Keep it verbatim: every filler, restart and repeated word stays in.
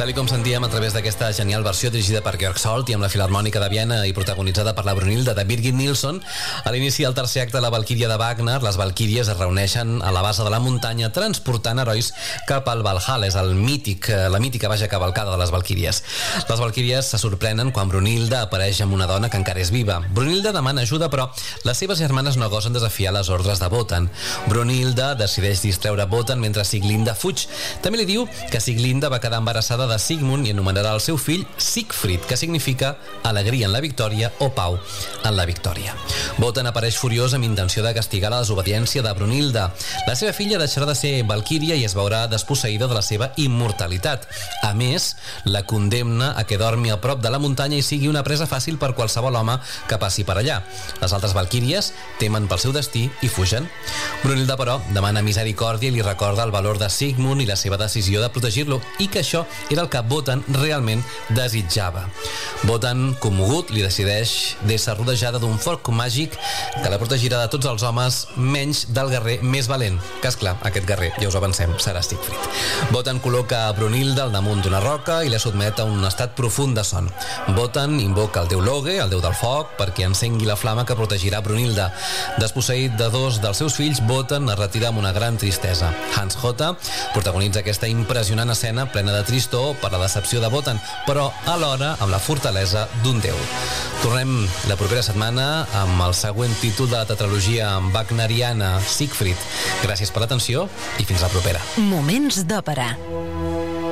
Tal i com sentíem a través d'aquesta genial versió dirigida per Georg Solti amb la Filharmònica de Viena i protagonitzada per la Brunilda de Birgit Nilsson, a l'inici del tercer acte de la Valquíria de Wagner, les Valquíries es reuneixen a la base de la muntanya transportant herois cap al Valhalla, és el mític, la mítica vaja cavalcada de les Valquíries. Les Valquíries se sorprenen quan Brunilda apareix amb una dona que encara és viva. Brunilda demana ajuda, però les seves germanes no gosen desafiar les ordres de Wotan. Brunilda decideix distreure Wotan mentre Siglinda fuig. També li diu que Siglinda va quedar embarassada de Sigmund i anomenarà el seu fill Siegfried, que significa alegria en la victòria o pau en la victòria. Wotan apareix furiós amb intenció de castigar la desobediència de Brunilda. La seva filla deixarà de ser Valquíria i es veurà desposseïda de la seva immortalitat. A més, la condemna a que dormi a prop de la muntanya i sigui una presa fàcil per qualsevol home que passi per allà. Les altres Valquíries temen pel seu destí i fugen. Brunilda, però, demana misericòrdia i li recorda el valor de Sigmund i la seva decisió de protegir-lo, i que això era el que Wotan realment desitjava. Wotan, commogut, li decideix d'ésser rodejada d'un foc màgic que la protegirà de tots els homes menys del guerrer més valent, que esclar, aquest guerrer, ja us avancem, serà Siegfried. Wotan col·loca a Brunilda al damunt d'una roca i la sotmet a un estat profund de son. Wotan invoca el déu Loge, el déu del foc, perquè encengui la flama que protegirà Brunilda. Desposseït de dos dels seus fills, Wotan es retira amb una gran tristesa. Hans Hotta protagonitza aquesta impressionant escena plena de tristor per la decepció de Wotan, però alhora amb la fortalesa d'un déu. Tornem la propera setmana amb el següent títol de la tetralogia wagneriana, Siegfried. Gràcies per l'atenció i fins la propera. Moments d'òpera.